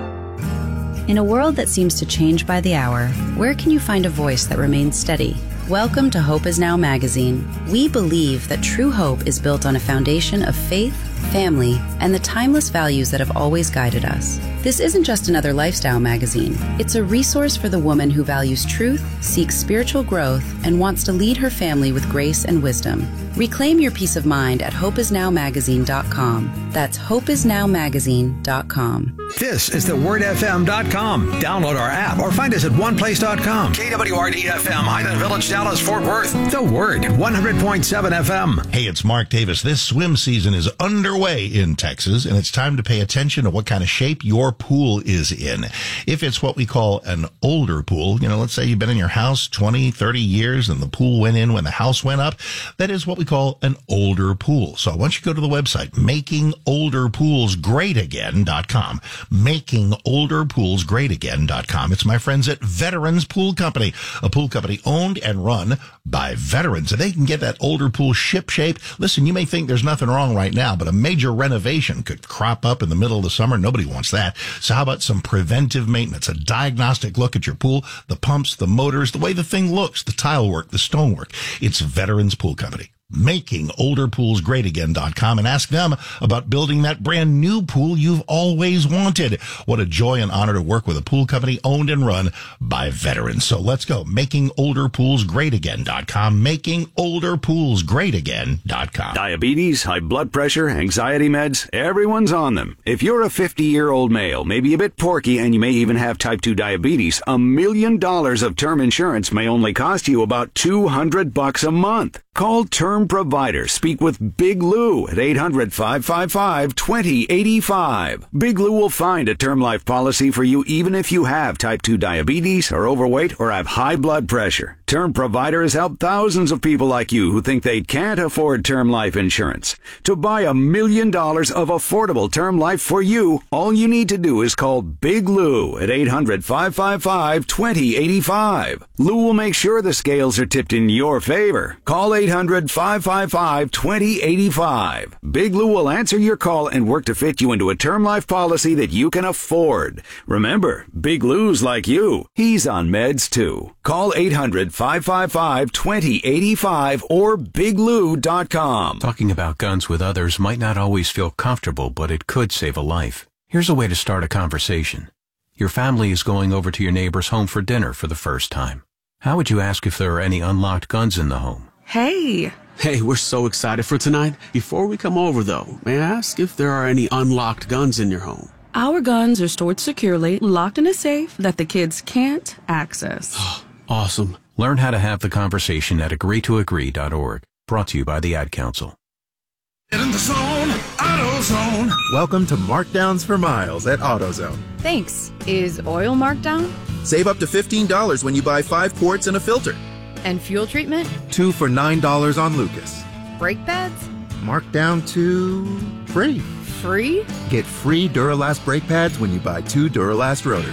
In a world that seems to change by the hour, where can you find a voice that remains steady? Welcome to Hope Is Now magazine. We believe that true hope is built on a foundation of faith, family, and the timeless values that have always guided us. This isn't just another lifestyle magazine. It's a resource for the woman who values truth, seeks spiritual growth, and wants to lead her family with grace and wisdom. Reclaim your peace of mind at hope is now magazine dot com. That's hope is now magazine dot com. This is the word f m dot com. Download our app or find us at one place dot com. K W R D F M, Highland Village, Dallas, Fort Worth. The Word, one hundred point seven F M. Hey, it's Mark Davis. This swim season is underway in Texas, and it's time to pay attention to what kind of shape your pool is in. If it's what we call an older pool, you know, let's say you've been in your house twenty, thirty years and the pool went in when the house went up, that is what we call an older pool. So I want you to go to the website, making older pools great again dot com. making older pools great again dot com. It's my friends at Veterans Pool Company, a pool company owned and run by veterans. And they can get that older pool ship shape. Listen, you may think there's nothing wrong right now, but a major renovation could crop up in the middle of the summer. Nobody wants that. So how about some preventive maintenance, a diagnostic look at your pool, the pumps, the motors, the way the thing looks, the tile work, the stonework. It's Veterans Pool Company. making older pools great again dot com, and ask them about building that brand new pool you've always wanted. What a joy and honor to work with a pool company owned and run by veterans. So let's go. making older pools great again dot com. making older pools great again dot com. Diabetes, high blood pressure, anxiety meds, everyone's on them. If you're a fifty-year-old male, maybe a bit porky, and you may even have type two diabetes, a million dollars of term insurance may only cost you about two hundred bucks a month. Call Term Provider. Speak with Big Lou at eight hundred, five five five, two zero eight five. Big Lou will find a term life policy for you even if you have type two diabetes, are overweight, or have high blood pressure. Term Provider has helped thousands of people like you who think they can't afford term life insurance. To buy a million dollars of affordable term life for you, all you need to do is call Big Lou at eight hundred, five five five, two zero eight five. Lou will make sure the scales are tipped in your favor. Call eight hundred, five five five, two zero eight five. Big Lou will answer your call and work to fit you into a term life policy that you can afford. Remember, Big Lou's like you. He's on meds too. Call eight hundred, five five five, two zero eight five or big lou dot com. Talking about guns with others might not always feel comfortable, but it could save a life. Here's a way to start a conversation. Your family is going over to your neighbor's home for dinner for the first time. How would you ask if there are any unlocked guns in the home? Hey! Hey, we're so excited for tonight. Before we come over, though, may I ask if there are any unlocked guns in your home? Our guns are stored securely, locked in a safe that the kids can't access. Awesome. Learn how to have the conversation at agree to agree dot org. Brought to you by the Ad Council. Get in the zone, AutoZone. Welcome to Markdowns for Miles at AutoZone. Thanks. Is oil marked down? Save up to fifteen dollars when you buy five quarts and a filter. And fuel treatment? Two for nine dollars on Lucas. Brake pads? Marked down to free. Free? Get free Duralast brake pads when you buy two Duralast rotors.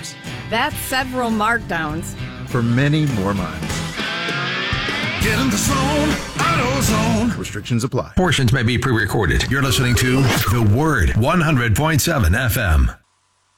That's several markdowns. For many more miles. Get in the zone, AutoZone. Restrictions apply. Portions may be pre-recorded. You're listening to The Word, one hundred point seven F M.